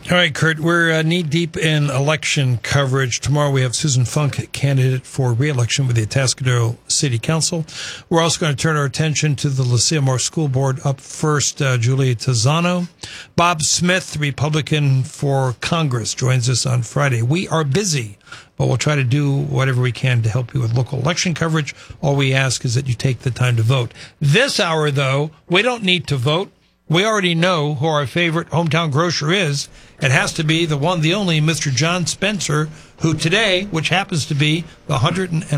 All right, Kurt, we're knee-deep in election coverage. Tomorrow we have Susan Funk, candidate for re-election with the Atascadero City Council. We're also going to turn our attention to the Lucia Moore School Board. Up first, Julia Tizano. Bob Smith, Republican for Congress, joins us on Friday. We are busy, but we'll try to do whatever we can to help you with local election coverage. All we ask is that you take the time to vote. This hour, though, we don't need to vote. We already know who our favorite hometown grocer is. It has to be the one, the only, Mr. John Spencer, who today, which happens to be the